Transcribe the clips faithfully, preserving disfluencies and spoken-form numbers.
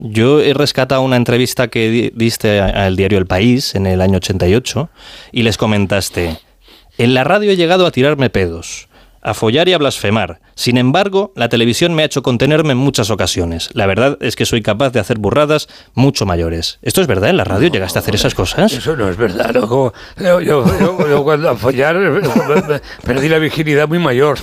Yo he rescatado una entrevista que di- diste al diario El País en el año ochenta y ocho y les comentaste: en la radio he llegado a tirarme pedos, a follar y a blasfemar. Sin embargo, la televisión me ha hecho contenerme en muchas ocasiones. La verdad es que soy capaz de hacer burradas mucho mayores. ¿Esto es verdad? ¿En la radio no, llegaste a hacer esas cosas? Eso no es verdad. No, como, yo, yo, yo, yo cuando a follar perdí la virginidad muy mayor.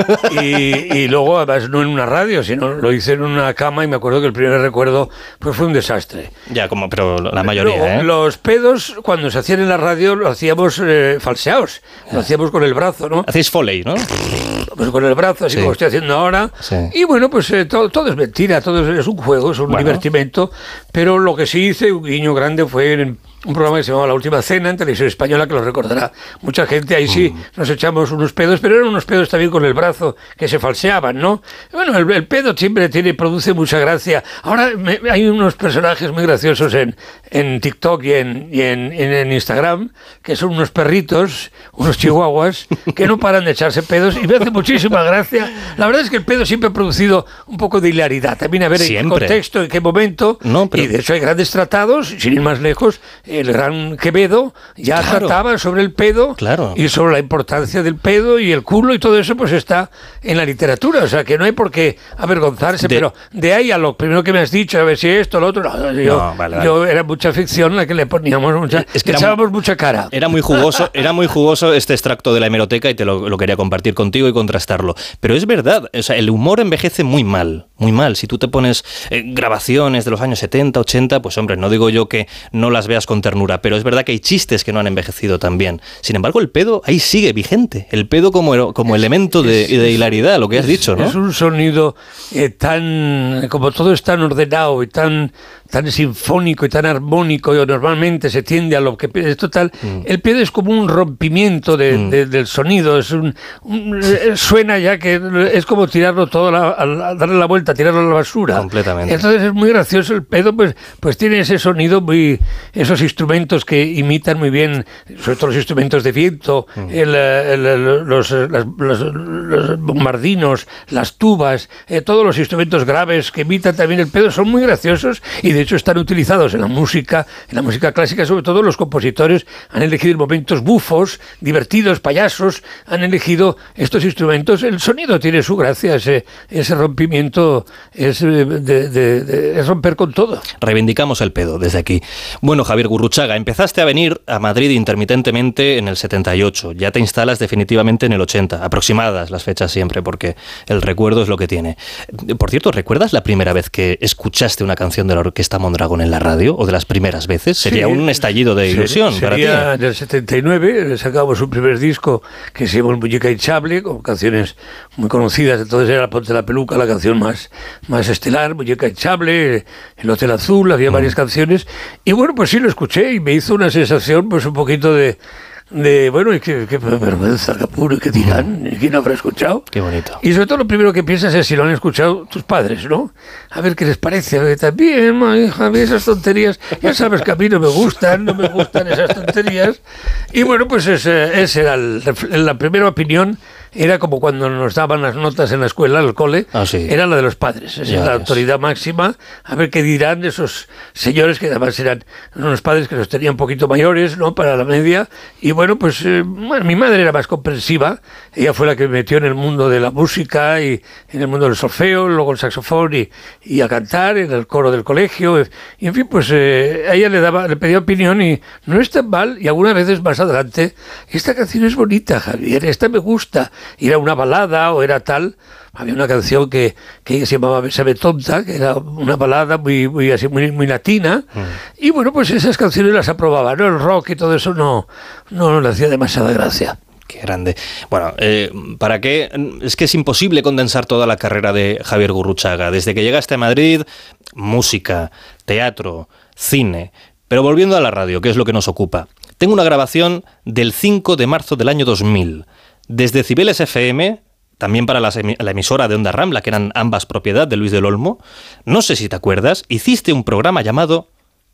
Y, y luego, además, no en una radio, sino lo hice en una cama y me acuerdo que el primer recuerdo pues, fue un desastre. Ya, como, pero la mayoría, luego, ¿eh? Los pedos, cuando se hacían en la radio, lo hacíamos eh, falseados. Lo hacíamos con el brazo, ¿no? Hacéis foley, ¿no? Pues con el brazo, así sí. como estoy haciendo ahora. Sí. Y bueno, pues eh, todo, todo es mentira, todo es, es un juego, es un bueno. divertimento. Pero lo que sí hice, un guiño grande, fue en un programa que se llamaba La Última Cena, en Televisión Española, que lo recordará mucha gente. Ahí sí mm. nos echamos unos pedos, pero eran unos pedos también con el brazo, que se falseaban, ¿no? Bueno, el, el pedo siempre tiene, produce mucha gracia. Ahora me, hay unos personajes muy graciosos en, en TikTok y, en, y en, en, en Instagram, que son unos perritos, unos chihuahuas, que no paran de echarse pedos y me hace muchísima gracia. La verdad es que el pedo siempre ha producido un poco de hilaridad. También a ver siempre. En qué contexto, en qué momento. No, pero... Y de hecho hay grandes tratados, sin ir más lejos. El gran Quevedo ya claro. trataba sobre el pedo claro. y sobre la importancia del pedo y el culo y todo eso pues está en la literatura, o sea que no hay por qué avergonzarse, de... pero de ahí a lo primero que me has dicho, a ver si esto, lo otro, no, yo, no, vale, vale. yo era mucha ficción la que le poníamos mucha, es que echábamos muy, mucha cara. Era muy jugoso, era muy jugoso este extracto de la hemeroteca y te lo, lo quería compartir contigo y contrastarlo, pero es verdad, o sea, el humor envejece muy mal, muy mal, si tú te pones eh, grabaciones de los años setenta, ochenta, pues hombre, no digo yo que no las veas con ternura, pero es verdad que hay chistes que no han envejecido tan bien. Sin embargo, el pedo ahí sigue vigente. El pedo como, como es, elemento de, es, de hilaridad, lo que has es, dicho, ¿no? Es un sonido eh, tan... Como todo es tan ordenado y tan, tan sinfónico y tan armónico, y normalmente se tiende a lo que... Es total. Mm. El pedo es como un rompimiento de, mm. de, del sonido. Es un, un, suena ya que es como tirarlo todo, a, a, a darle la vuelta, tirarlo a la basura. Completamente. Entonces es muy gracioso. El pedo pues, pues tiene ese sonido muy... Esos instrumentos que imitan muy bien, sobre todo los instrumentos de viento, mm. el, el, el, los, las, los, los bombardinos, las tubas, eh, todos los instrumentos graves que imitan también el pedo son muy graciosos y de hecho están utilizados en la música, en la música clásica, sobre todo los compositores han elegido momentos bufos, divertidos, payasos, han elegido estos instrumentos. El sonido tiene su gracia, ese, ese rompimiento es, de, de, de, es romper con todo. Reivindicamos el pedo desde aquí. Bueno, Javier Gurruchaga, empezaste a venir a Madrid intermitentemente en el setenta y ocho, ya te instalas definitivamente en el ochenta, aproximadas las fechas siempre, porque el recuerdo es lo que tiene. Por cierto, ¿recuerdas la primera vez que escuchaste una canción de la Orquesta Mondragón en la radio, o de las primeras veces? Sería sí, un estallido de ilusión sería, para ti. Sería en el setenta y nueve, sacamos un primer disco que se llama Muñeca Hinchable, con canciones muy conocidas, entonces era Ponte la Peluca, la canción más, más estelar, Muñeca Hinchable, El Hotel Azul, había mm. varias canciones, y bueno, pues sí lo escuché y me hizo una sensación pues un poquito de, de bueno, y qué, qué vergüenza, qué apuro, qué dirán, ¿quién habrá escuchado? Qué bonito. Y sobre todo lo primero que piensas es si lo han escuchado tus padres, ¿no? A ver qué les parece, a ver, también, ma, hija, a mí esas tonterías, ya sabes que a mí no me gustan, no me gustan esas tonterías. Y bueno, pues ese, ese era el, la primera opinión. Era como cuando nos daban las notas en la escuela, en el cole, ah, sí. era la de los padres, esa es la autoridad máxima, a ver qué dirán esos señores que además eran unos padres que los tenían un poquito mayores, ¿no?, para la media, y bueno, pues eh, bueno, mi madre era más comprensiva, ella fue la que me metió en el mundo de la música y en el mundo del solfeo, luego el saxofón y, y a cantar en el coro del colegio, y en fin, pues eh, a ella le daba, le pedía opinión y no es tan mal, y algunas veces más adelante, esta canción es bonita, Javier, esta me gusta, y era una balada o era tal. Había una canción que, que se llamaba Bésame Tonta, que era una balada muy, muy, así, muy, muy latina, mm. y bueno, pues esas canciones las aprobaba, ¿no? El rock y todo eso no, no, no le hacía demasiada gracia. Qué grande. Bueno, eh, ¿para qué? Es que es imposible condensar toda la carrera de Javier Gurruchaga. Desde que llegaste a Madrid, música, teatro, cine. Pero volviendo a la radio, que es lo que nos ocupa. Tengo una grabación del cinco de marzo del año dos mil. Desde Cibeles F M, también para la, la emisora de Onda Rambla, que eran ambas propiedad de Luis del Olmo, no sé si te acuerdas, hiciste un programa llamado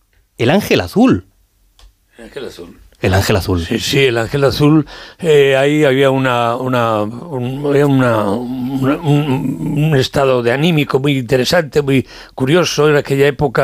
El Ángel Azul. El Ángel Azul. El Ángel Azul. Sí, sí, el Ángel Azul, eh, ahí había una, una, un, había una, una un, un estado de anímico muy interesante, muy curioso en aquella época.